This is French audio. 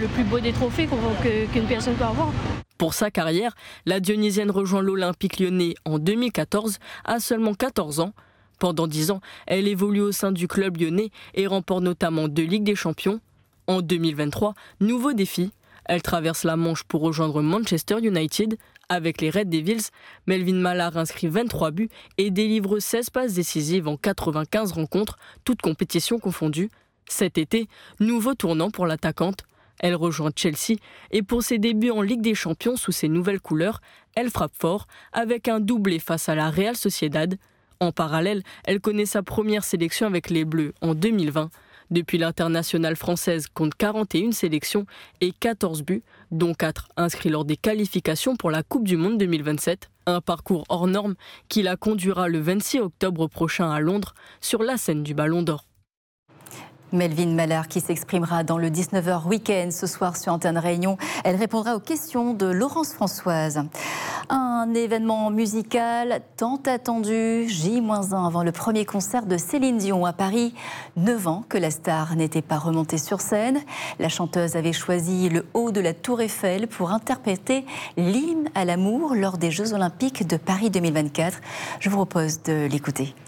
le plus beau des trophées qu'une personne peut avoir. Pour sa carrière, la Dionysienne rejoint l'Olympique Lyonnais en 2014 à seulement 14 ans. Pendant 10 ans, elle évolue au sein du club lyonnais et remporte notamment 2 Ligues des Champions. En 2023, nouveau défi. Elle traverse la Manche pour rejoindre Manchester United. Avec les Red Devils, Melvin Mallard inscrit 23 buts et délivre 16 passes décisives en 95 rencontres, toutes compétitions confondues. Cet été, nouveau tournant pour l'attaquante. Elle rejoint Chelsea et pour ses débuts en Ligue des Champions sous ses nouvelles couleurs, elle frappe fort avec un doublé face à la Real Sociedad. En parallèle, elle connaît sa première sélection avec les Bleus en 2020. Depuis, l'internationale française compte 41 sélections et 14 buts, dont 4 inscrits lors des qualifications pour la Coupe du Monde 2027. Un parcours hors norme qui la conduira le 26 octobre prochain à Londres sur la scène du Ballon d'Or. Melvin Mallard qui s'exprimera dans le 19h Week-end ce soir sur Antenne Réunion. Elle répondra aux questions de Laurence Françoise. Un événement musical tant attendu, J-1 avant le premier concert de Céline Dion à Paris. 9 ans que la star n'était pas remontée sur scène. La chanteuse avait choisi le haut de la Tour Eiffel pour interpréter l'hymne à l'amour lors des Jeux Olympiques de Paris 2024. Je vous propose de l'écouter.